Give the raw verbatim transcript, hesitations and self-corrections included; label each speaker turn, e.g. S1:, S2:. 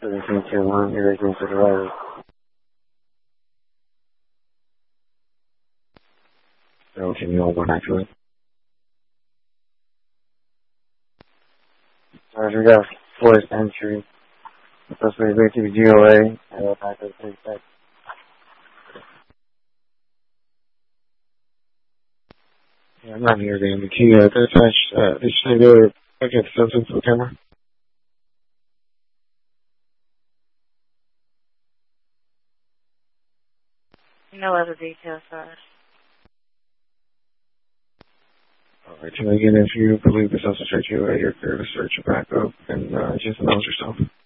S1: seventeen two one, you're listening to the router. So can you overnight to it? Alright, we got forced entry. Supposed to be back to the G O A. And we'll back to the police back. Yeah, I'm not near the M T. Uh, they're attached, uh, they should go back at the substance to the camera.
S2: No other details, sir.
S1: Alright, can I get if you believe the substance right, you, uh, you're clear to search your back up and, uh, just announce yourself.